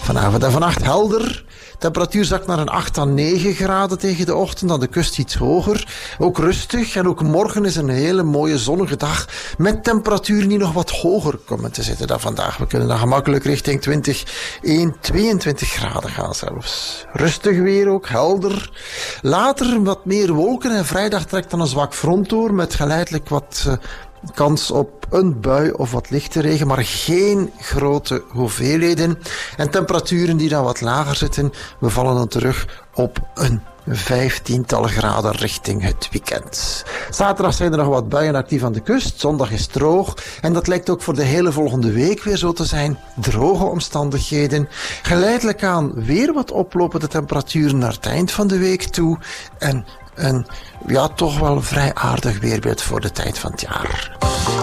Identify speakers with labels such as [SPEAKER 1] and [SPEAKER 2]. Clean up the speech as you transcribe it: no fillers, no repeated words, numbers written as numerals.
[SPEAKER 1] Vanavond en vannacht helder. Temperatuur zakt naar een 8 à 9 graden tegen de ochtend. Aan de kust iets hoger. Ook rustig. En ook morgen is een hele mooie zonnige dag. Met temperaturen die nog wat hoger komen te zitten dan vandaag. We kunnen dan gemakkelijk richting 22 graden gaan zelfs. Rustig weer ook, helder. Later wat meer wolken. En vrijdag trekt dan een zwak front door. Met geleidelijk wat kans op een bui of wat lichte regen, maar geen grote hoeveelheden. En temperaturen die dan wat lager zitten, we vallen dan terug op een 15-tal graden richting het weekend. Zaterdag zijn er nog wat buien actief aan de kust. Zondag is droog. En dat lijkt ook voor de hele volgende week weer zo te zijn. Droge omstandigheden. Geleidelijk aan weer wat oplopende temperaturen naar het eind van de week toe. En een toch wel vrij aardig weerbeeld voor de tijd van het jaar.